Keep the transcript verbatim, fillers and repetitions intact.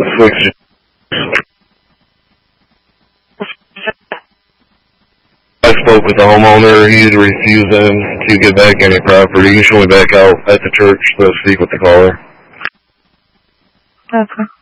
six. I spoke with the homeowner. He's refusing to get back any property. He should only back out at the church to speak with the caller. Okay.